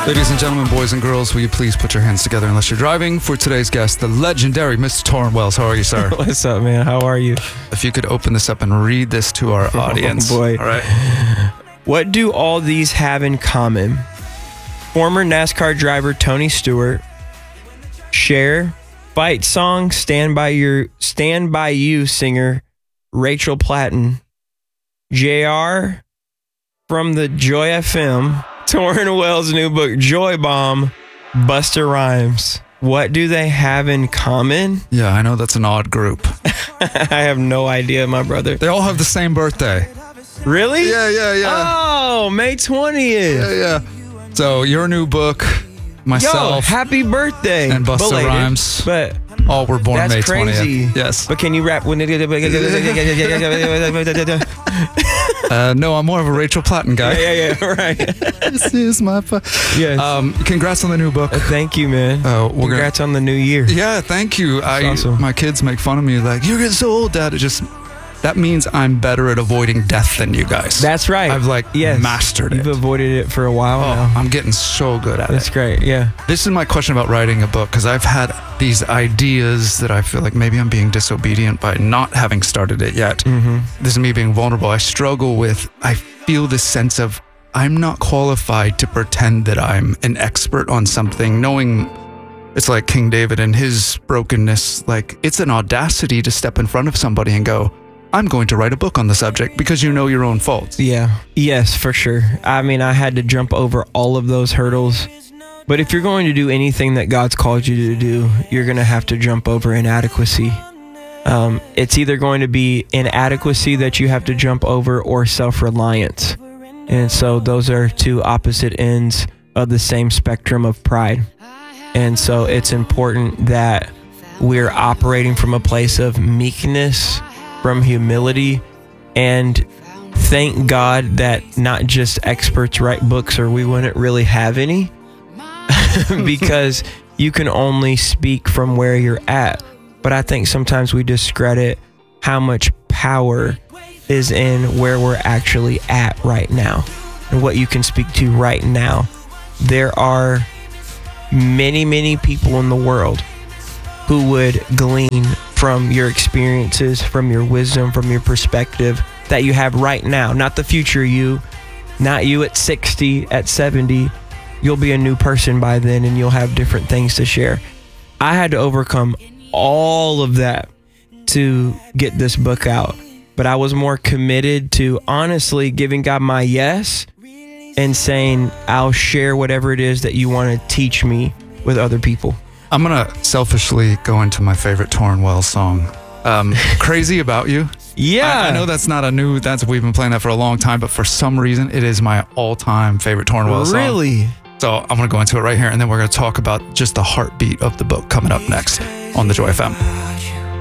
Ladies and gentlemen, boys and girls, will you please put your hands together unless you're driving for today's guest, the legendary Mr. Torrin Wells. How are you, sir? What's up, man? How are you? If you could open this up and read this to our audience. Oh, boy. All right. What do all these have in common? Former NASCAR driver Tony Stewart, Cher, fight song Stand By You singer Rachel Platten, JR from the Joy FM, Torrin Wells' new book, Joy Bomb, Busta Rhymes. What do they have in common? Yeah, I know that's an odd group. I have no idea, my brother. They all have the same birthday. Really? Yeah. Oh, May 20th. Yeah. So your new book, myself, Yo, happy birthday. and Busta Belated, Rhymes. But all were born that's May crazy. 20th. Yes. But can you rap? No, I'm more of a Rachel Platten guy. Yeah, right. This is my Yes. congrats on the new book. Thank you, man. Congrats on the new year. Yeah, thank you. Awesome. My kids make fun of me like, you're getting so old, Dad. That means I'm better at avoiding death than you guys. That's right. I've mastered it. You've avoided it for a while now. I'm getting so good at That's it. great, yeah. This is my question about writing a book, because I've had these ideas that I feel like maybe I'm being disobedient by not having started it yet. Mm-hmm. This is me being vulnerable. I feel this sense of I'm not qualified to pretend that I'm an expert on something, knowing it's like King David and his brokenness. Like, it's an audacity to step in front of somebody and go, I'm going to write a book on the subject, because you know your own faults. Yeah. Yes, for sure. I mean, I had to jump over all of those hurdles. But if you're going to do anything that God's called you to do, you're going to have to jump over inadequacy. It's either going to be inadequacy that you have to jump over, or self-reliance. And so those are two opposite ends of the same spectrum of pride. And so it's important that we're operating from a place of meekness, from humility, and thank God that not just experts write books, or we wouldn't really have any, because you can only speak from where you're at. But I think sometimes we discredit how much power is in where we're actually at right now and what you can speak to right now. There are many, many people in the world who would glean from your experiences, from your wisdom, from your perspective that you have right now, not the future you, not you at 60, at 70. You'll be a new person by then, and you'll have different things to share. I had to overcome all of that to get this book out, but I was more committed to honestly giving God my yes and saying, I'll share whatever it is that you want to teach me with other people. I'm going to selfishly go into my favorite Torrin Wells song, Crazy About You. Yeah. I know we've been playing that for a long time, but for some reason, it is my all-time favorite Torrin Wells song. Really? So I'm going to go into it right here, and then we're going to talk about just the heartbeat of the book coming up next on the Joy FM.